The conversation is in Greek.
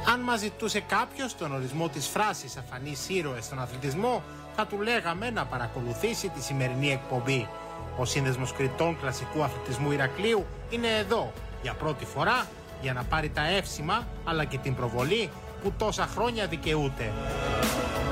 Αν μας ζητούσε κάποιος τον ορισμό της φράσης «αφανείς ήρωες» στον αθλητισμό, θα του λέγαμε να παρακολουθήσει τη σημερινή εκπομπή. Ο Σύνδεσμος Κρητών Κλασικού Αθλητισμού Ηρακλείου είναι εδώ για πρώτη φορά για να πάρει τα εύσημα αλλά και την προβολή που τόσα χρόνια δικαιούται.